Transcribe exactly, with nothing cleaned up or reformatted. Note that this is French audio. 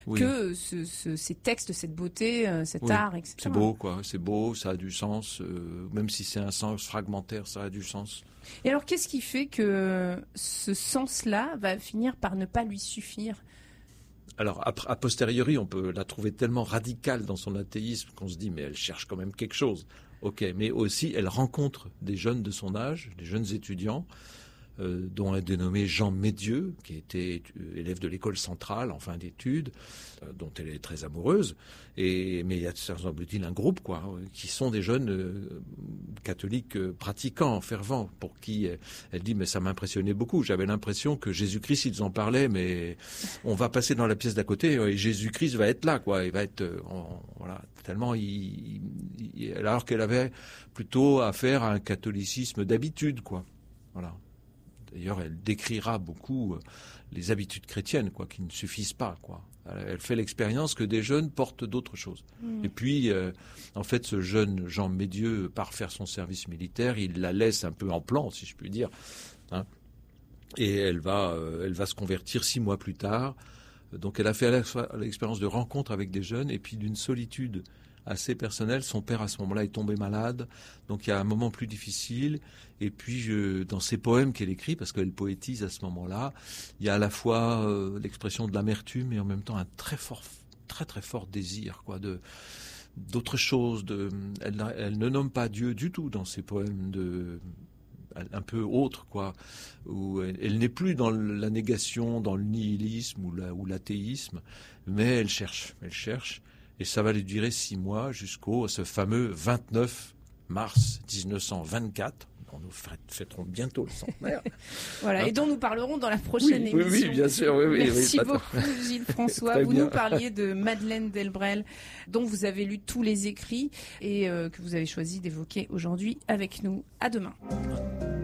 oui. que ce, ce, ces textes, cette beauté, cet oui. art, et cetera. C'est beau, quoi. C'est beau, ça a du sens. Euh, même si c'est un sens fragmentaire, ça a du sens. Et alors, qu'est-ce qui fait que ce sens-là va finir par ne pas lui suffire ? Alors, a, a posteriori, on peut la trouver tellement radicale dans son athéisme qu'on se dit, mais elle cherche quand même quelque chose. Ok, mais aussi, elle rencontre des jeunes de son âge, des jeunes étudiants, euh, dont un dénommé Jean Médieux, qui était élève de l'école centrale en fin d'études, euh, dont elle est très amoureuse. Et, mais il y a, semble-t-il, un groupe, quoi, qui sont des jeunes euh, catholiques euh, pratiquants, fervents, pour qui euh, elle dit, mais ça m'impressionnait beaucoup. J'avais l'impression que Jésus-Christ, ils en parlaient, mais on va passer dans la pièce d'à côté et Jésus-Christ va être là, quoi. Il va être, euh, en, voilà, tellement il, il, alors qu'elle avait plutôt affaire à un catholicisme d'habitude, quoi. Voilà. D'ailleurs, elle décrira beaucoup les habitudes chrétiennes, quoi, qui ne suffisent pas, quoi. Elle fait l'expérience que des jeunes portent d'autres choses. Mmh. Et puis, euh, en fait, ce jeune Jean Médieux part faire son service militaire, il la laisse un peu en plan, si je puis dire, hein, et elle va, euh, elle va se convertir six mois plus tard. Donc, elle a fait l'expérience de rencontre avec des jeunes et puis d'une solitude assez personnelle. Son père, à ce moment-là, est tombé malade. Donc, il y a un moment plus difficile. Et puis, je, dans ses poèmes qu'elle écrit, parce qu'elle poétise à ce moment-là, il y a à la fois euh, l'expression de l'amertume et en même temps un très fort, très très fort désir, quoi, de d'autre chose. De, elle, elle ne nomme pas Dieu du tout dans ses poèmes de un peu autre, quoi, où elle, elle n'est plus dans la négation, dans le nihilisme ou, la, ou l'athéisme, mais elle cherche, elle cherche. Et ça va lui durer six mois jusqu'au ce fameux vingt-neuf mars dix-neuf cent vingt-quatre. On nous fêterons bientôt le centenaire. Voilà, hein, et dont nous parlerons dans la prochaine oui, émission. Oui, oui, bien sûr. Oui, oui, Merci oui, beaucoup, Gilles François. Vous bien. Nous parliez de Madeleine Delbrel, dont vous avez lu tous les écrits et euh, que vous avez choisi d'évoquer aujourd'hui avec nous. À demain.